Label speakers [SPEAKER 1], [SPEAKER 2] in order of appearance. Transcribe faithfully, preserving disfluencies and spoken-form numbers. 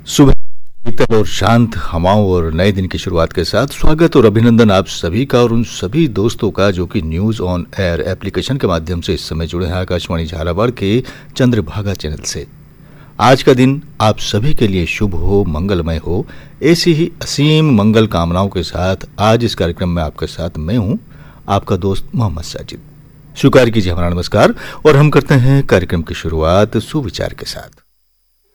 [SPEAKER 1] सुबह शीतल और शांत हवाओं और नए दिन की शुरुआत के साथ स्वागत और अभिनंदन आप सभी का और उन सभी दोस्तों का जो कि न्यूज़ ऑन एयर एप्लीकेशन के माध्यम से इस समय जुड़े हैं आकाशवाणी झालावाड़ के चंद्रभागा चैनल से। आज का दिन आप सभी के लिए शुभ हो, मंगलमय हो। ऐसी ही असीम मंगल कामनाओं के साथ आज इस कार्यक्रम में आपके साथ मैं हूं, आपका दोस्त मोहम्मद साजिद। स्वीकार कीजिए हमारा नमस्कार और हम करते हैं कार्यक्रम की शुरुआत सुविचार के साथ।